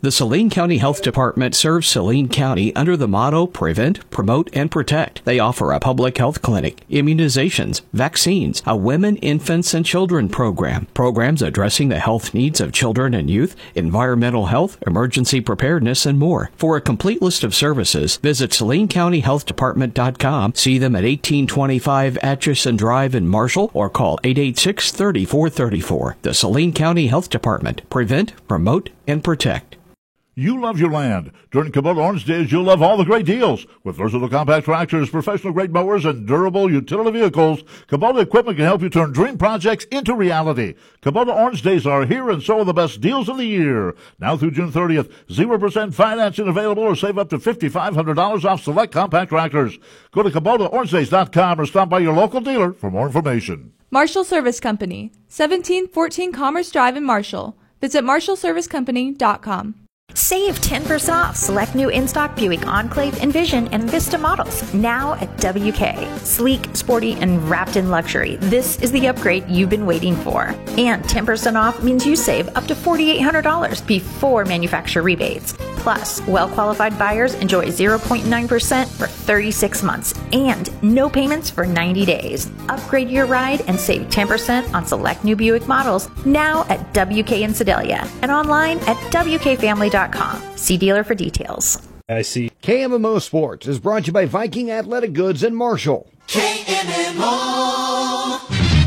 The Saline County Health Department serves Saline County under the motto Prevent, Promote, and Protect. They offer a public health clinic, immunizations, vaccines, a women, infants, and children program, programs addressing the health needs of children and youth, environmental health, emergency preparedness, and more. For a complete list of services, visit SalineCountyHealthDepartment.com, see them at 1825 Atchison Drive in Marshall, or call 886-3434. The Saline County Health Department. Prevent, Promote, and Protect. You love your land. During Kubota Orange Days, you'll love all the great deals. With versatile compact tractors, professional-grade mowers, and durable utility vehicles, Kubota equipment can help you turn dream projects into reality. Kubota Orange Days are here, and so are the best deals of the year. Now through June 30th, 0% financing available, or save up to $5,500 off select compact tractors. Go to KubotaOrangeDays.com or stop by your local dealer for more information. Marshall Service Company, 1714 Commerce Drive in Marshall. Visit MarshallServiceCompany.com. Save 10% off select new in-stock Buick Enclave, Envision, and Vista models now at WK. Sleek, sporty, and wrapped in luxury. This is the upgrade you've been waiting for. And 10% off means you save up to $4,800 before manufacturer rebates. Plus, well-qualified buyers enjoy 0.9% for 36 months and no payments for 90 days. Upgrade your ride and save 10% on select new Buick models now at WK in Sedalia and online at WKFamily.com. See dealer for details. I see. KMMO Sports is brought to you by Viking Athletic Goods in Marshall. KMMO.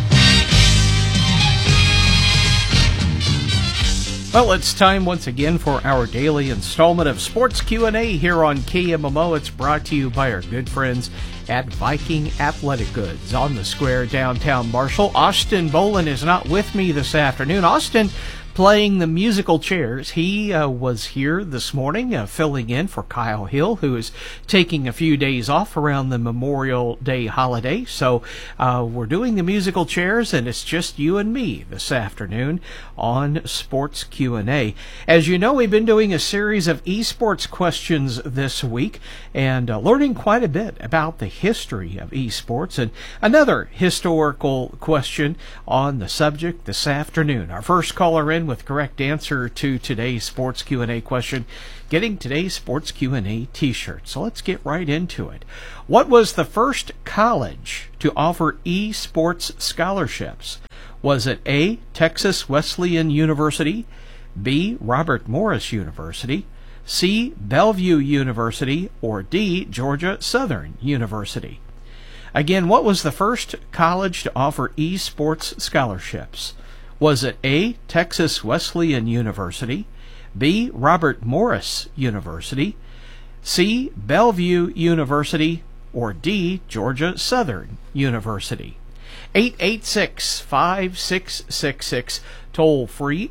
Well, it's time once again for our daily installment of Sports Q&A here on KMMO. It's brought to you by our good friends at Viking Athletic Goods on the square downtown Marshall. Austin Bolin is not with me this afternoon. Austin playing the musical chairs. He was here this morning filling in for Kyle Hill, who is taking a few days off around the Memorial Day holiday. So we're doing the musical chairs, and it's just you and me this afternoon on Sports Q&A. As you know, we've been doing a series of esports questions this week and learning quite a bit about the history of esports, and another historical question on the subject this afternoon. Our first caller in with correct answer to today's Sports Q&A question, getting today's Sports Q&A t-shirt. So let's get right into it. What was the first college to offer esports scholarships? Was it A, Texas Wesleyan University, B, Robert Morris University, C, Bellevue University, or D, Georgia Southern University? Again, what was the first college to offer esports scholarships? Was it A, Texas Wesleyan University, B, Robert Morris University, C, Bellevue University, or D, Georgia Southern University? 886-5666, toll free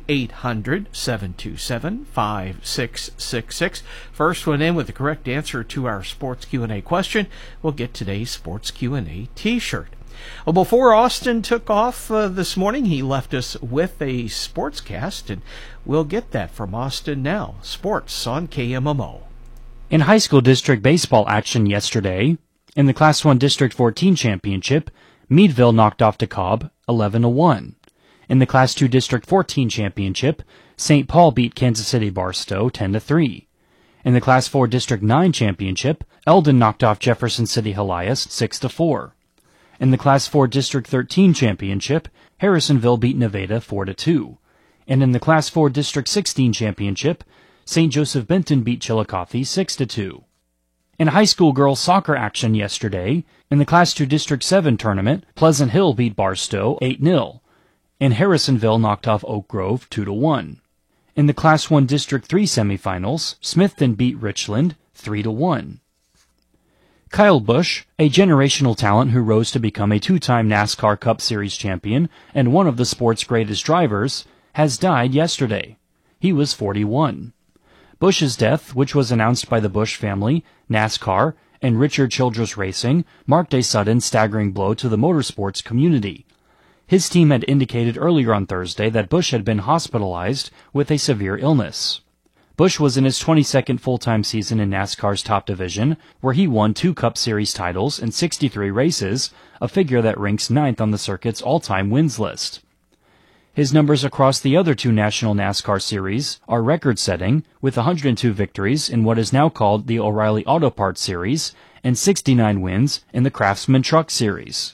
800-727-5666. First one in with the correct answer to our Sports Q&A question will get today's Sports Q&A t-shirt. Well, before Austin took off this morning, he left us with a sportscast, and we'll get that from Austin now. Sports on KMMO. In high school district baseball action yesterday, in the Class 1 District 14 championship, Meadville knocked off DeKalb 11-1. In the Class 2 District 14 championship, St. Paul beat Kansas City Barstow 10-3. In the Class 4 District 9 championship, Eldon knocked off Jefferson City Helias 6-4. In the Class 4 District 13 championship, Harrisonville beat Nevada 4-2. And in the Class 4 District 16 championship, St. Joseph Benton beat Chillicothe 6-2. In high school girls soccer action yesterday, in the Class 2 District 7 tournament, Pleasant Hill beat Barstow 8-0. And Harrisonville knocked off Oak Grove 2-1. In the Class 1 District 3 semifinals, Smithton beat Richland 3-1. Kyle Busch, a generational talent who rose to become a two-time NASCAR Cup Series champion and one of the sport's greatest drivers, has died yesterday. He was 41. Busch's death, which was announced by the Busch family, NASCAR, and Richard Childress Racing, marked a sudden, staggering blow to the motorsports community. His team had indicated earlier on Thursday that Busch had been hospitalized with a severe illness. Busch was in his 22nd full-time season in NASCAR's top division, where he won 2 Cup Series titles in 63 races, a figure that ranks 9th on the circuit's all-time wins list. His numbers across the other two national NASCAR series are record-setting, with 102 victories in what is now called the O'Reilly Auto Parts Series and 69 wins in the Craftsman Truck Series.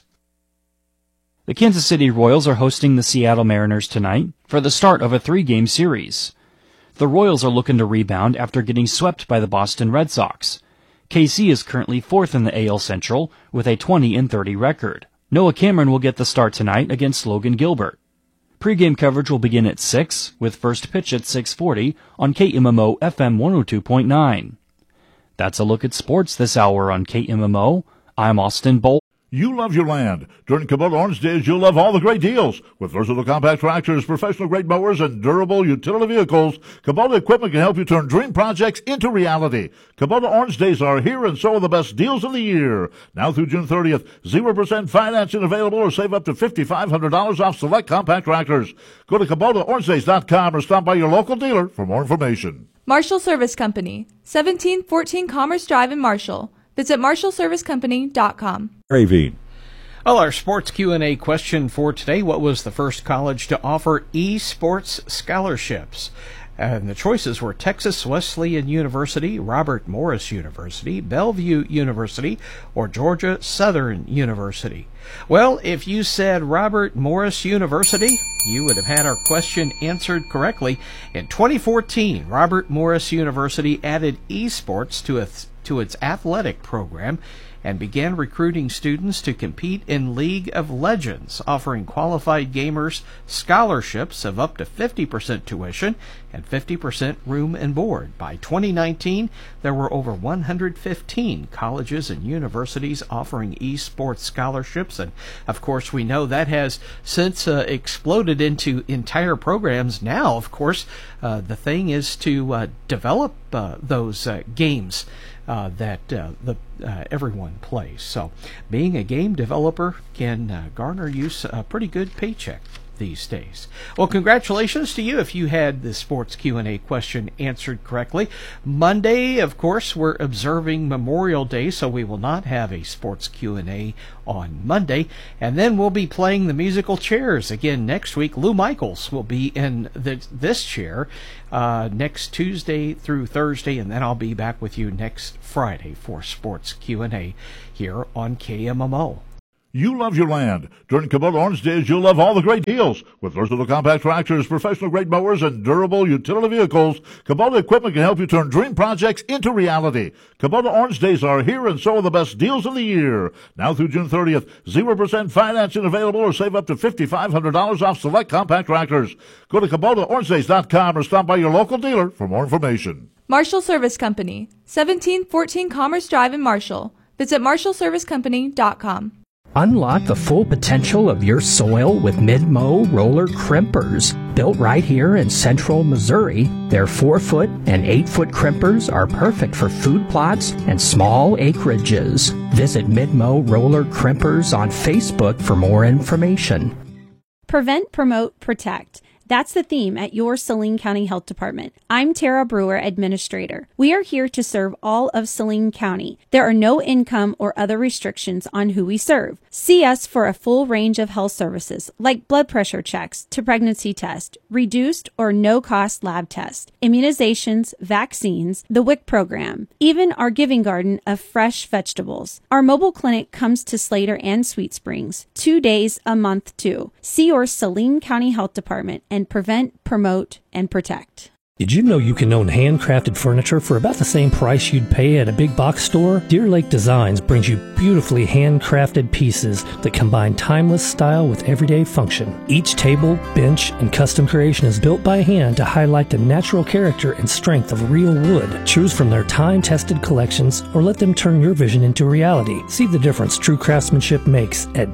The Kansas City Royals are hosting the Seattle Mariners tonight for the start of a 3-game series. The Royals are looking to rebound after getting swept by the Boston Red Sox. KC is currently 4th in the AL Central with a 20-30 record. Noah Cameron will get the start tonight against Logan Gilbert. Pre-game coverage will begin at 6, with first pitch at 6:40 on KMMO FM 102.9. That's a look at sports this hour on KMMO. I'm Austin Bolt. You love your land. During Kubota Orange Days, you'll love all the great deals. With versatile compact tractors, professional-grade mowers, and durable utility vehicles, Kubota equipment can help you turn dream projects into reality. Kubota Orange Days are here, and so are the best deals of the year. Now through June 30th, 0% financing available, or save up to $5,500 off select compact tractors. Go to KubotaOrangeDays.com or stop by your local dealer for more information. Marshall Service Company, 1714 Commerce Drive in Marshall. Visit MarshallServiceCompany.com. Ravine. Well, our sports Q&A question for today, what was the first college to offer esports scholarships? And the choices were Texas Wesleyan University, Robert Morris University, Bellevue University, or Georgia Southern University. Well, if you said Robert Morris University, you would have had our question answered correctly. In 2014, Robert Morris University added esports to its athletic program and began recruiting students to compete in League of Legends, offering qualified gamers scholarships of up to 50% tuition and 50% room and board. By 2019, there were over 115 colleges and universities offering esports scholarships, and of course we know that has since exploded into entire programs. Now, of course, the thing is to develop those games that everyone plays. So being a game developer can garner you a pretty good paycheck these days. Well, congratulations to you if you had the sports Q&A question answered correctly. Monday, of course, we're observing Memorial Day, so we will not have a sports Q&A on Monday. And then we'll be playing the musical chairs again next week. Lou Michaels will be in this chair next Tuesday through Thursday, and then I'll be back with you next Friday for sports Q&A here on KMMO. You love your land. During Kubota Orange Days, you'll love all the great deals. With versatile compact tractors, professional-grade mowers, and durable utility vehicles, Kubota equipment can help you turn dream projects into reality. Kubota Orange Days are here, and so are the best deals of the year. Now through June 30th, 0% financing available, or save up to $5,500 off select compact tractors. Go to KubotaOrangeDays.com or stop by your local dealer for more information. Marshall Service Company, 1714 Commerce Drive in Marshall. Visit MarshallServiceCompany.com. Unlock the full potential of your soil with Mid-Mow roller crimpers. Built right here in central Missouri, their 4-foot and 8-foot crimpers are perfect for food plots and small acreages. Visit Mid-Mow roller crimpers on Facebook for more information. Prevent, promote, protect. That's the theme at your Saline County Health Department. I'm Tara Brewer, Administrator. We are here to serve all of Saline County. There are no income or other restrictions on who we serve. See us for a full range of health services like blood pressure checks to pregnancy test, reduced or no-cost lab test, immunizations, vaccines, the WIC program, even our giving garden of fresh vegetables. Our mobile clinic comes to Slater and Sweet Springs 2 days a month too. See your Saline County Health Department and prevent, promote, and protect. Did you know you can own handcrafted furniture for about the same price you'd pay at a big box store? Deer Lake Designs brings you beautifully handcrafted pieces that combine timeless style with everyday function. Each table, bench, and custom creation is built by hand to highlight the natural character and strength of real wood. Choose from their time-tested collections or let them turn your vision into reality. See the difference true craftsmanship makes at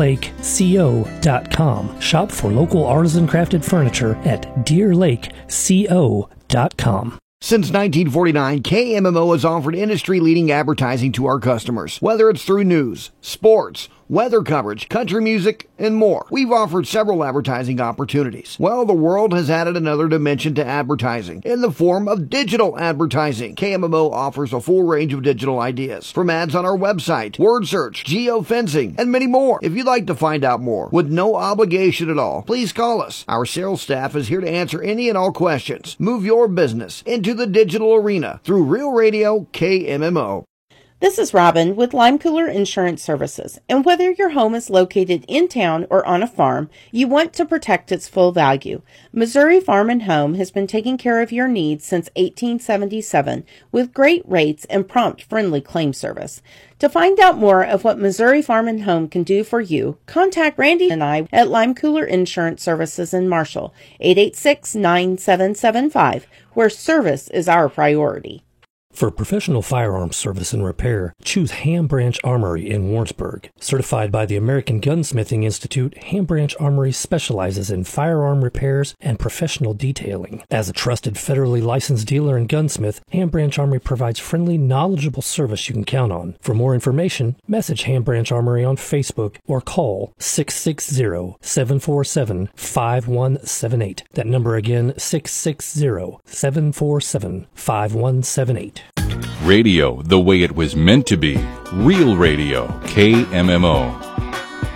DeerLakeCO.com. Shop for local artisan crafted furniture at DeerLakeCO.com. Since 1949, KMMO has offered industry-leading advertising to our customers. Whether it's through news, sports, weather coverage, country music, and more. We've offered several advertising opportunities. Well, the world has added another dimension to advertising in the form of digital advertising. KMMO offers a full range of digital ideas, from ads on our website, word search, geofencing, and many more. If you'd like to find out more with no obligation at all, please call us. Our sales staff is here to answer any and all questions. Move your business into the digital arena through Real Radio KMMO. This is Robin with Lime Cooler Insurance Services, and whether your home is located in town or on a farm, you want to protect its full value. Missouri Farm and Home has been taking care of your needs since 1877 with great rates and prompt, friendly claim service. To find out more of what Missouri Farm and Home can do for you, contact Randy and I at Lime Cooler Insurance Services in Marshall, 886-9775, where service is our priority. For professional firearms service and repair, choose Ham Branch Armory in Warrensburg. Certified by the American Gunsmithing Institute, Ham Branch Armory specializes in firearm repairs and professional detailing. As a trusted federally licensed dealer and gunsmith, Ham Branch Armory provides friendly, knowledgeable service you can count on. For more information, message Ham Branch Armory on Facebook or call 660-747-5178. That number again, 660-747-5178. Radio the way it was meant to be. Real Radio, KMMO.